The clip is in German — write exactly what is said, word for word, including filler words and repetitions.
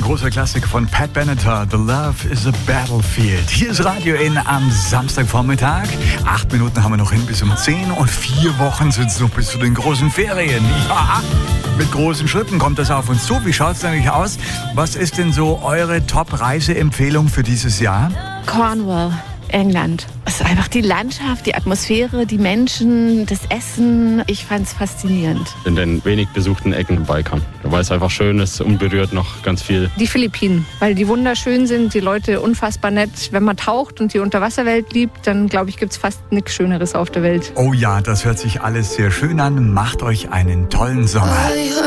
großer Klassiker von Pat Benatar, The Love is a Battlefield. Hier ist Radio N am Samstagvormittag. Acht Minuten haben wir noch hin bis um zehn und vier Wochen sind es noch bis zu den großen Ferien. Ja, mit großen Schritten kommt das auf uns zu. Wie schaut es eigentlich aus? Was ist denn so eure Top-Reiseempfehlung für dieses Jahr? Cornwall, England. Es ist einfach die Landschaft, die Atmosphäre, die Menschen, das Essen. Ich fand es faszinierend. In den wenig besuchten Ecken im Balkan. Weil es einfach schön ist, unberührt noch ganz viel. Die Philippinen, weil die wunderschön sind, die Leute unfassbar nett. Wenn man taucht und die Unterwasserwelt liebt, dann glaube ich, gibt es fast nichts Schöneres auf der Welt. Oh ja, das hört sich alles sehr schön an. Macht euch einen tollen Sommer.